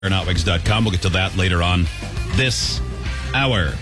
Notwigs.com. We'll get to that later on this hour.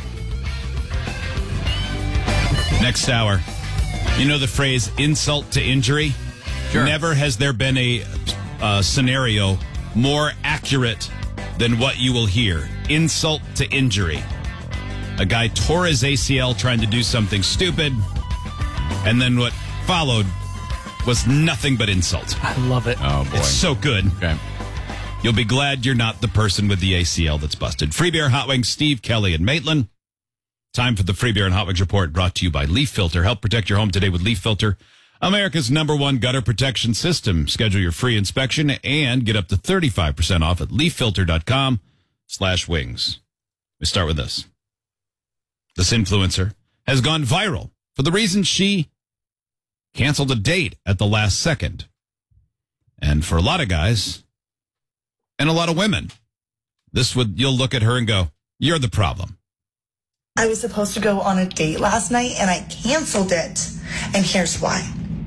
Next hour. You know the phrase insult to injury? Sure. Never has there been a scenario more accurate than what you will hear. Insult to injury. A guy tore his ACL trying to do something stupid, and then what followed was nothing but insult. I love it. Oh, boy. It's so good. Okay. You'll be glad you're not the person with the ACL that's busted. Free Beer, Hot Wings, Steve, Kelly, and Maitland. Time for the Free Beer and Hot Wings report, brought to you by Leaf Filter. Help protect your home today with Leaf Filter, America's #1 gutter protection system. Schedule your free inspection and get up to 35% off at leaffilter.com/wings. We start with this. This influencer has gone viral for the reason she canceled a date at the last second. And for a lot of guys and a lot of women, you'll look at her and go, you're the problem. I was supposed to go on a date last night and I canceled it. And here's why.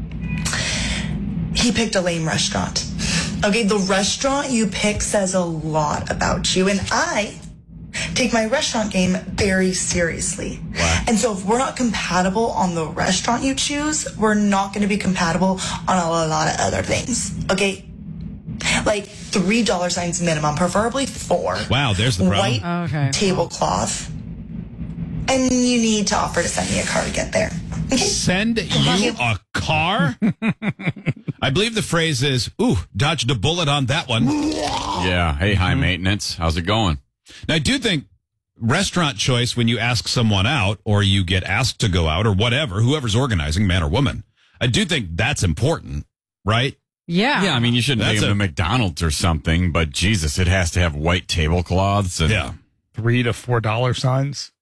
He picked a lame restaurant. Okay, the restaurant you pick says a lot about you. And I take my restaurant game very seriously. Wow. And so if we're not compatible on the restaurant you choose, we're not going to be compatible on a lot of other things. Okay? Like $3 minimum, preferably 4. Wow, there's the problem. White tablecloth. And you need to offer to send me a car to get there. Okay? Send you a car? I believe the phrase is, ooh, dodged a bullet on that one. Yeah. Hey, high maintenance. How's it going? Now, I do think restaurant choice, when you ask someone out or you get asked to go out or whatever, whoever's organizing, man or woman, I do think that's important, right? Yeah. Yeah, I mean, you shouldn't take That's them to McDonald's or something, but Jesus, it has to have white tablecloths. And, Yeah. $3 to $4 signs.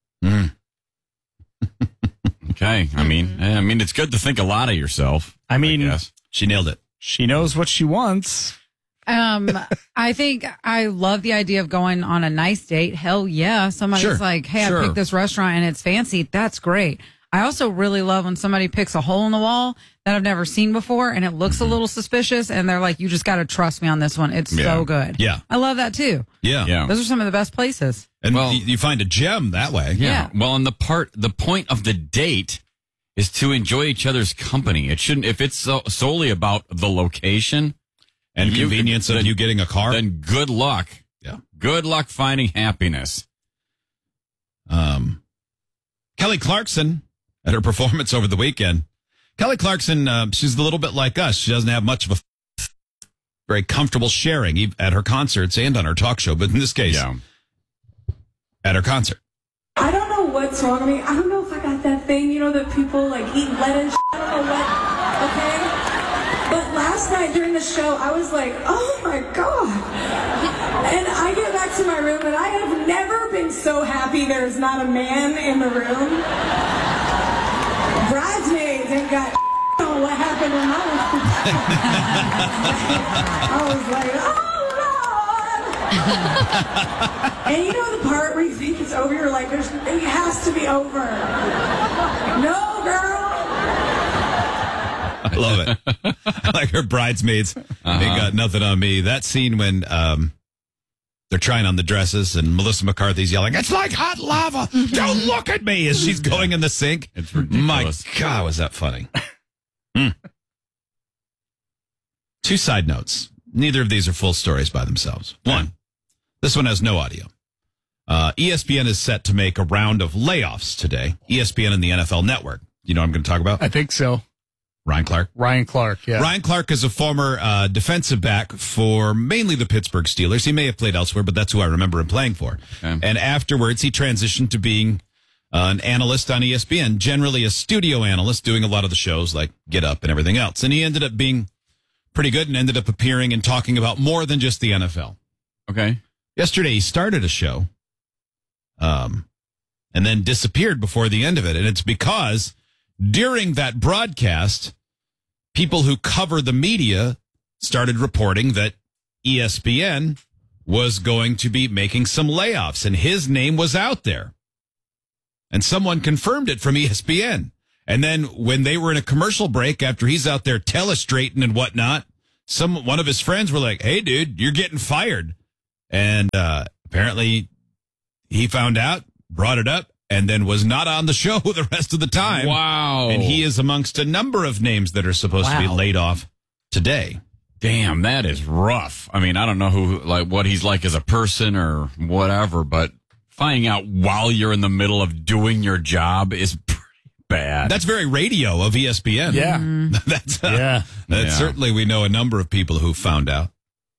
Okay. I mean, it's good to think a lot of yourself. I mean, guess. She nailed it. she knows what she wants. I think I love the idea of going on a nice date. Hell yeah. Somebody's Sure. like, hey, Sure. I picked this restaurant and it's fancy. That's great. I also really love when somebody picks a hole in the wall that I've never seen before and it looks a little suspicious and they're like, you just got to trust me on this one. It's so good. Yeah. I love that too. Yeah. Yeah. Those are some of the best places. And Well- you find a gem that way. Yeah. Yeah. Well, and the point of the date is to enjoy each other's company. It shouldn't, if it's solely about the location And convenience of you getting a car. then good luck. Yeah. Good luck finding happiness. Kelly Clarkson, at her performance over the weekend. Kelly Clarkson, she's a little bit like us. She doesn't have much of a very comfortable sharing at her concerts and on her talk show. But in this case, Yeah. at her concert. I don't know what's wrong with me. I don't know if I got that thing, that people like eat lettuce. I don't know what, okay? But last night during the show, I was like, oh my God. And I get back to my room and I have never been so happy there's not a man in the room. Bridesmaids ain't got on what happened when I was like, oh Lord. And the part where you think it's over, you're like, it has to be over. No, girl. I love it. Like her bridesmaids. They got nothing on me. That scene when they're trying on the dresses and Melissa McCarthy's yelling, it's like hot lava. Don't look at me as she's going in the sink. It's ridiculous. My God, was that funny? Two side notes. Neither of these are full stories by themselves. One, this one has no audio. ESPN is set to make a round of layoffs today. ESPN and the NFL Network. You know what I'm going to talk about? I think so. Ryan Clark. Ryan Clark, yeah. Ryan Clark is a former defensive back for mainly the Pittsburgh Steelers. He may have played elsewhere, but that's who I remember him playing for. Okay. And afterwards, he transitioned to being an analyst on ESPN, generally a studio analyst, doing a lot of the shows like Get Up and everything else. And he ended up being pretty good and ended up appearing and talking about more than just the NFL. Okay. Yesterday, he started a show and then disappeared before the end of it. And it's because during that broadcast, people who cover the media started reporting that ESPN was going to be making some layoffs, and his name was out there. And someone confirmed it from ESPN. And then when they were in a commercial break, after he's out there telestrating and whatnot, one of his friends were like, hey, dude, you're getting fired. And apparently he found out, brought it up, and then was not on the show the rest of the time. Wow. And he is amongst a number of names that are supposed to be laid off today. Damn, that is rough. I mean, I don't know what he's like as a person or whatever, but finding out while you're in the middle of doing your job is pretty bad. That's very radio of ESPN. Yeah. That's certainly, we know a number of people who found out.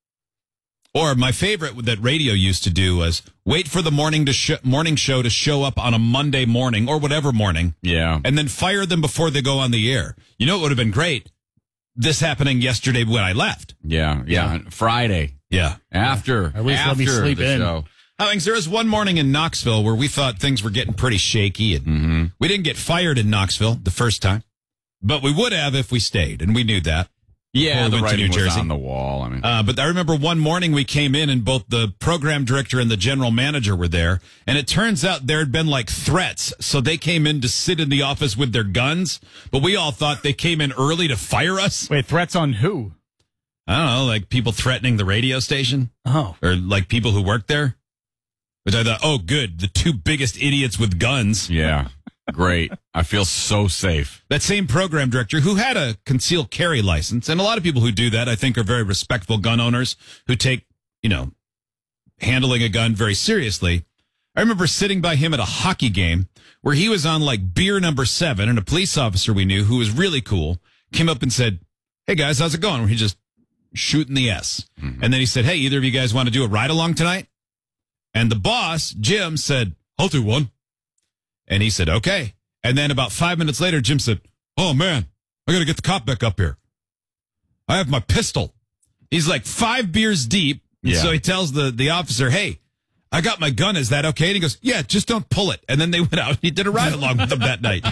Or my favorite that radio used to do was wait for the morning show to show up on a Monday morning or whatever morning. Yeah. And then fire them before they go on the air. You know, it would have been great. This happening yesterday when I left. Yeah. Friday. Yeah. After. At least let me sleep the in. show. Howings, there was one morning in Knoxville where we thought things were getting pretty shaky. And we didn't get fired in Knoxville the first time, but we would have if we stayed. And we knew that. Yeah, Before we the went to writing New was Jersey. on the wall. I mean, But I remember one morning we came in and both the program director and the general manager were there. And it turns out there had been like threats. So they came in to sit in the office with their guns. But we all thought they came in early to fire us. Wait, threats on who? I don't know, like people threatening the radio station. Oh. Or like people who worked there. Which I thought, oh, good. The two biggest idiots with guns. yeah. Great. I feel so safe. That same program director who had a concealed carry license, and a lot of people who do that, I think, are very respectful gun owners who take, handling a gun very seriously. I remember sitting by him at a hockey game where he was on like beer number 7, and a police officer we knew who was really cool came up and said, "Hey guys, how's it going?" He just shooting the S. And then he said, "Hey, either of you guys want to do a ride along tonight?" And the boss, Jim, said, "I'll do one." And he said, "Okay." And then about 5 minutes later, Jim said, "Oh, man, I got to get the cop back up here. I have my pistol." He's like 5 beers deep. Yeah. So he tells the officer, "Hey, I got my gun. Is that okay?" And he goes, "Yeah, just don't pull it." And then they went out. He did a ride along with them that night.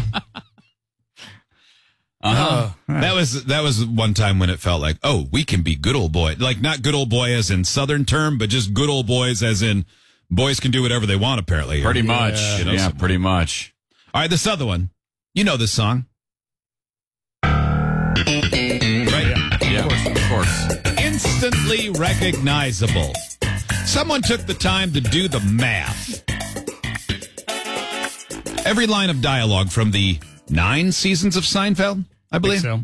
That was one time when it felt like, oh, we can be good old boy. Like not good old boy as in Southern term, but just good old boys as in boys can do whatever they want, apparently. Pretty much. Yeah, pretty much. All right, this other one. You know this song. Right? Yeah, of course. Instantly recognizable. Someone took the time to do the math. Every line of dialogue from the 9 seasons of Seinfeld, I believe. So.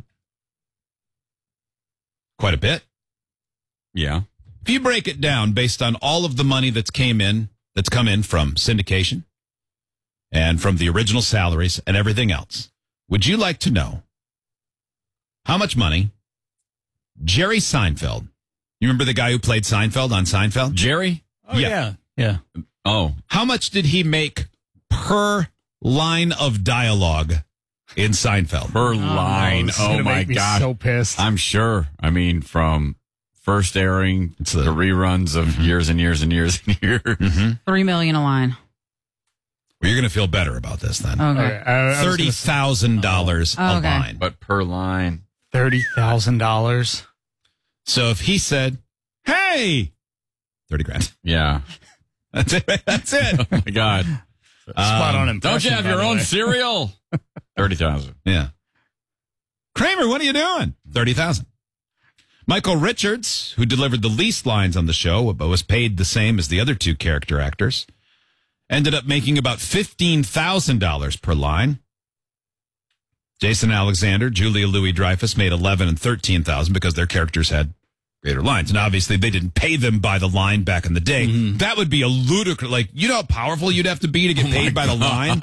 Quite a bit. Yeah. If you break it down based on all of the money that's come in from syndication and from the original salaries and everything else, would you like to know how much money Jerry Seinfeld, you remember the guy who played Seinfeld on Seinfeld? Jerry? Oh, yeah. Oh. How much did he make per line of dialogue in Seinfeld? Per line. This is Oh, gonna my make me God. so pissed. I'm sure. I mean, from first airing to the reruns of years and years and years and years. $3 million a line. Well, you're going to feel better about this then. Okay. $30,000 a Okay. line. But per line. $30,000. So if he said, "Hey," 30 grand. Yeah. That's it. That's it. Oh, my God. Spot on impression. Don't you have by your the own way. cereal? 30,000. Yeah. Kramer, what are you doing? 30,000. Michael Richards, who delivered the least lines on the show, but was paid the same as the other 2 character actors, ended up making about $15,000 per line. Jason Alexander, Julia Louis-Dreyfus made $11,000 and $13,000 because their characters had greater lines. And obviously they didn't pay them by the line back in the day. That would be a ludicrous, like, you know how powerful you'd have to be to get paid by the line?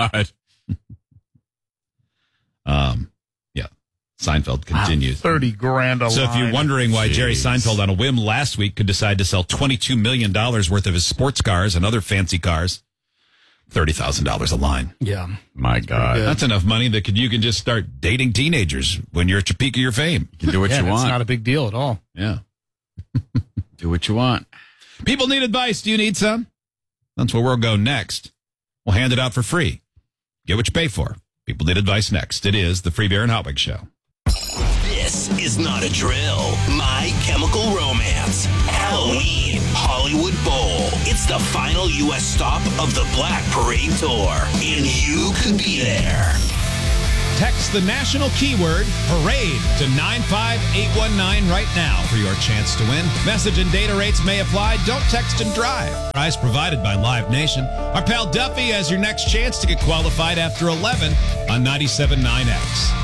Yeah. Seinfeld continues. 30 grand a So if you're line. wondering why Jerry Jeez. Seinfeld on a whim last week could decide to sell $22 million worth of his sports cars and other fancy cars, $30,000 a line. Yeah. My God. good. That's enough money that you can just start dating teenagers when you're at your peak of your fame. You can do what Yeah, you it's want. not a big deal at all. Yeah. Do what you want. People need advice. Do you need some? That's where we'll go next. We'll hand it out for free. Get what you pay for. People need advice next. It is the Free Beer and Hot Wings Show. This is not a drill. My Chemical Romance. Halloween. Hollywood Bowl. It's the final U.S. stop of the Black Parade Tour. And you could be there. Text the national keyword parade to 95819 right now for your chance to win. Message and data rates may apply. Don't text and drive. Prize provided by Live Nation. Our pal Duffy has your next chance to get qualified after 11 on 97.9X.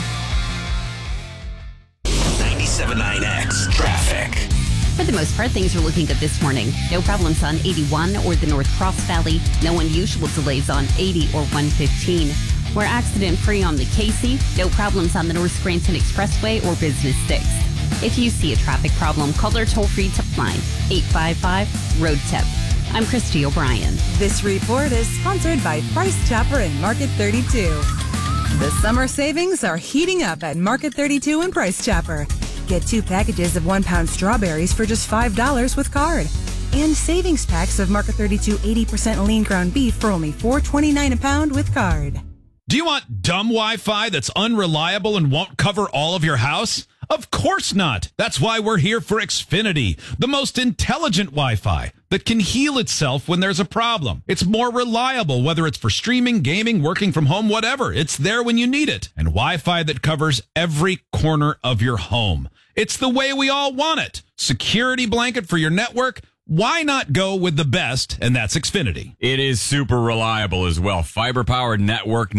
97.9X traffic. For the most part, things are looking good this morning. No problems on 81 or the North Cross Valley. No unusual delays on 80 or 115. We're accident-free on the Casey. No problems on the North Scranton Expressway or Business 6. If you see a traffic problem, call our toll-free tip line, 855-ROAD-TIP. I'm Christy O'Brien. This report is sponsored by Price Chopper and Market 32. The summer savings are heating up at Market 32 and Price Chopper. Get 2 packages of 1-pound strawberries for just $5 with card. And savings packs of Market 32 80% lean ground beef for only $4.29 a pound with card. Do you want dumb Wi-Fi that's unreliable and won't cover all of your house? Of course not. That's why we're here for Xfinity, the most intelligent Wi-Fi that can heal itself when there's a problem. It's more reliable, whether it's for streaming, gaming, working from home, whatever. It's there when you need it. And Wi-Fi that covers every corner of your home. It's the way we all want it. Security blanket for your network. Why not go with the best? And that's Xfinity. It is super reliable as well. Fiber-powered network,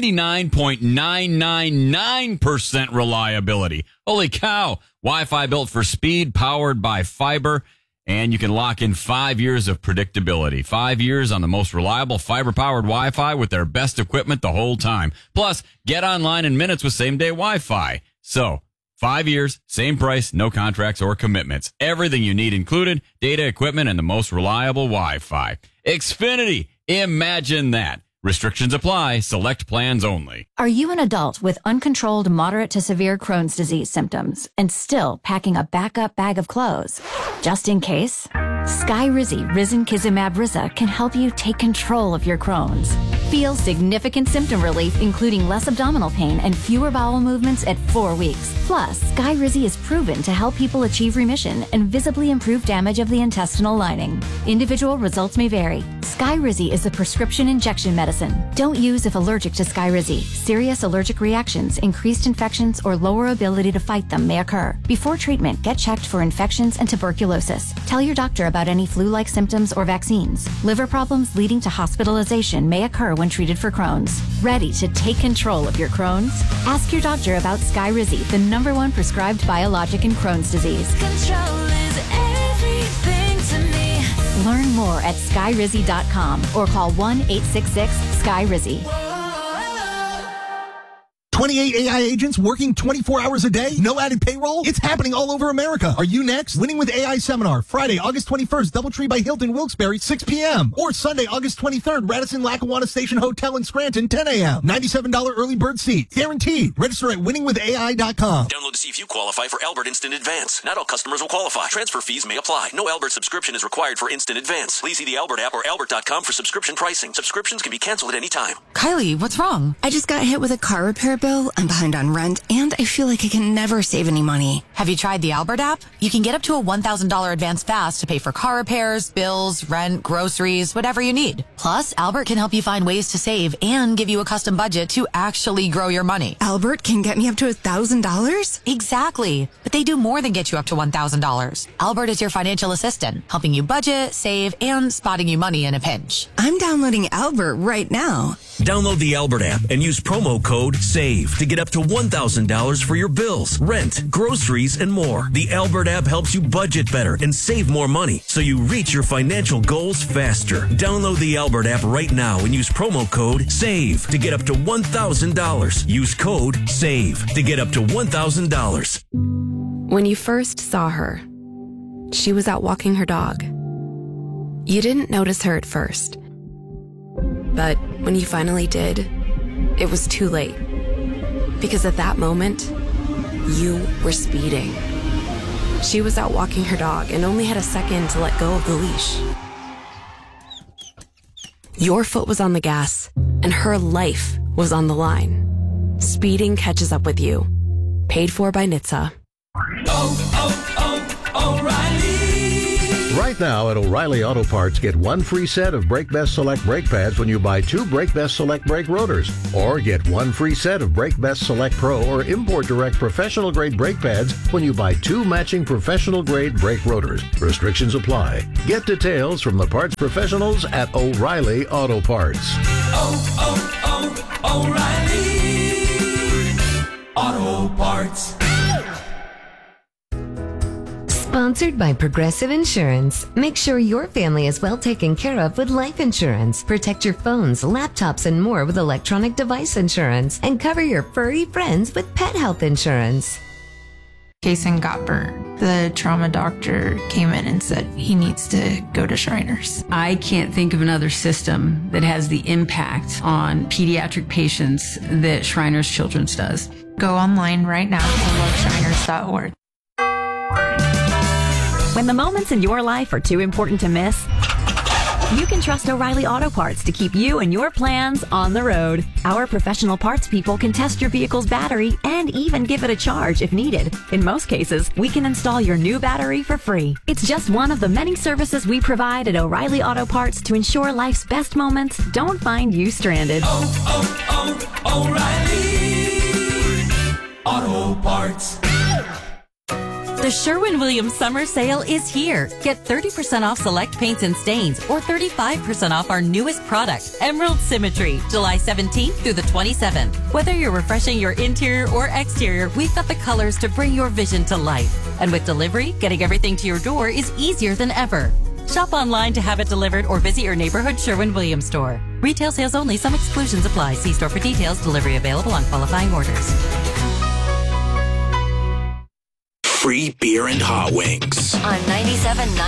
99.999% reliability. Holy cow. Wi-Fi built for speed, powered by fiber. And you can lock in 5 years of predictability. 5 years on the most reliable fiber-powered Wi-Fi with their best equipment the whole time. Plus, get online in minutes with same-day Wi-Fi. So, 5 years, same price, no contracts or commitments. Everything you need included, data, equipment, and the most reliable Wi-Fi. Xfinity, imagine that. Restrictions apply. Select plans only. Are you an adult with uncontrolled moderate to severe Crohn's disease symptoms and still packing a backup bag of clothes? Just in case, Skyrizi Risankizumab Riza can help you take control of your Crohn's. Feel significant symptom relief, including less abdominal pain and fewer bowel movements at 4 weeks. Plus, Skyrizi is proven to help people achieve remission and visibly improve damage of the intestinal lining. Individual results may vary. Skyrizi is a prescription injection medicine. Don't use if allergic to Skyrizi. Serious allergic reactions, increased infections, or lower ability to fight them may occur. Before treatment, get checked for infections and tuberculosis. Tell your doctor about any flu-like symptoms or vaccines. Liver problems leading to hospitalization may occur when treated for Crohn's. Ready to take control of your Crohn's? Ask your doctor about Skyrizi, the #1 prescribed biologic in Crohn's disease. Control is everything to me. Learn more at skyrizi.com or call 1-866-SKYRIZI. 28 AI agents working 24 hours a day? No added payroll? It's happening all over America. Are you next? Winning with AI seminar, Friday, August 21st, Doubletree by Hilton, Wilkes-Barre, 6 p.m. Or Sunday, August 23rd, Radisson Lackawanna Station Hotel in Scranton, 10 a.m. $97 early bird seat. Guaranteed. Register at winningwithai.com. Download to see if you qualify for Albert Instant Advance. Not all customers will qualify. Transfer fees may apply. No Albert subscription is required for Instant Advance. Please see the Albert app or albert.com for subscription pricing. Subscriptions can be canceled at any time. Kylie, what's wrong? I just got hit with a car repair bill. I'm behind on rent, and I feel like I can never save any money. Have you tried the Albert app? You can get up to a $1,000 advance fast to pay for car repairs, bills, rent, groceries, whatever you need. Plus, Albert can help you find ways to save and give you a custom budget to actually grow your money. Albert can get me up to $1,000? Exactly. But they do more than get you up to $1,000. Albert is your financial assistant, helping you budget, save, and spotting you money in a pinch. I'm downloading Albert right now. Download the Albert app and use promo code SAVE to get up to $1,000 for your bills, rent, groceries, and more. The Albert app helps you budget better and save more money so you reach your financial goals faster. Download the Albert app right now and use promo code SAVE to get up to $1,000. Use code SAVE to get up to $1,000. When you first saw her, she was out walking her dog. You didn't notice her at first. But when you finally did, it was too late. Because at that moment, you were speeding. She was out walking her dog and only had a second to let go of the leash. Your foot was on the gas, and her life was on the line. Speeding catches up with you. Paid for by NHTSA. O'Reilly. Right now at O'Reilly Auto Parts, get one free set of Brake Best Select brake pads when you buy 2 Brake Best Select brake rotors. Or get one free set of Brake Best Select Pro or Import Direct professional grade brake pads when you buy 2 matching professional grade brake rotors. Restrictions apply. Get details from the parts professionals at O'Reilly Auto Parts. O'Reilly Auto Parts. Sponsored by Progressive Insurance. Make sure your family is well taken care of with life insurance. Protect your phones, laptops, and more with electronic device insurance. And cover your furry friends with pet health insurance. Kason got burnt. The trauma doctor came in and said he needs to go to Shriners. I can't think of another system that has the impact on pediatric patients that Shriners Children's does. Go online right now to loveshriners.org. When the moments in your life are too important to miss, you can trust O'Reilly Auto Parts to keep you and your plans on the road. Our professional parts people can test your vehicle's battery and even give it a charge if needed. In most cases, we can install your new battery for free. It's just one of the many services we provide at O'Reilly Auto Parts to ensure life's best moments don't find you stranded. O'Reilly Auto Parts. The Sherwin-Williams Summer Sale is here. Get 30% off select paints and stains or 35% off our newest product, Emerald Symmetry, July 17th through the 27th. Whether you're refreshing your interior or exterior, we've got the colors to bring your vision to life. And with delivery, getting everything to your door is easier than ever. Shop online to have it delivered or visit your neighborhood Sherwin-Williams store. Retail sales only. Some exclusions apply. See store for details. Delivery available on qualifying orders. Free beer and hot wings. On 97.9